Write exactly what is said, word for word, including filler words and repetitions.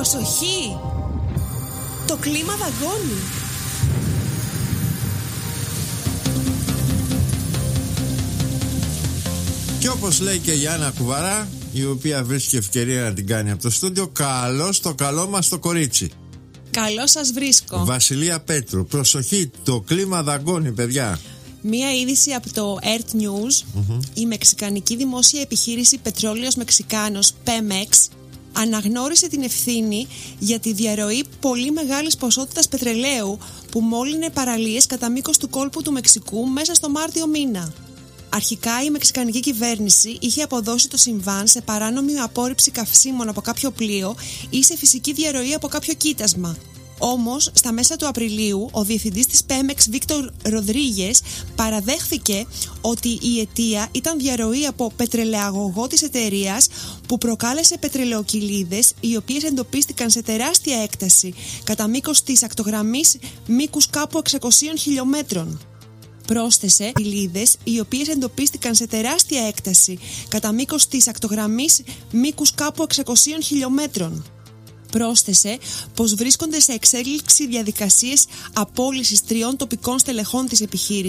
Προσοχή! Το κλίμα δαγκώνει. Και όπως λέει και η Άννα Κουβαρά, η οποία βρίσκει ευκαιρία να την κάνει από το στούντιο, καλώς το καλό μας το κορίτσι. Καλώς σας βρίσκω. Βασιλεία Πέτρου, προσοχή, το κλίμα δαγκώνει, παιδιά. Μία είδηση από το Earth News. Mm-hmm. Η μεξικανική δημόσια επιχείρηση Πετρόλαιος Μεξικάνος, Pemex, αναγνώρισε την ευθύνη για τη διαρροή πολύ μεγάλης ποσότητας πετρελαίου που μόλυνε παραλίες κατά μήκος του κόλπου του Μεξικού μέσα στο Μάρτιο μήνα. Αρχικά η μεξικανική κυβέρνηση είχε αποδώσει το συμβάν σε παράνομη απόρριψη καυσίμων από κάποιο πλοίο ή σε φυσική διαρροή από κάποιο κοίτασμα. Όμως, στα μέσα του Απριλίου, ο διευθυντής της Pemex, Βίκτορ Ροδρίγες, παραδέχθηκε ότι η αιτία ήταν διαρροή από πετρελαιαγωγό της εταιρείας που προκάλεσε πετρελαιοκυλίδες, οι οποίες εντοπίστηκαν σε τεράστια έκταση κατά μήκος της ακτογραμμής μήκους κάπου εξακοσίων χιλιόμετρων. Πρόσθεσε κοιλίδες οι οποίες εντοπίστηκαν σε τεράστια έκταση κατά μήκος της ακτογραμμής μήκους κάπου εξακοσίων χιλιόμετρων. Πρόσθεσε πως βρίσκονται σε εξέλιξη διαδικασίες απόλυσης τριών τοπικών στελεχών της επιχείρησης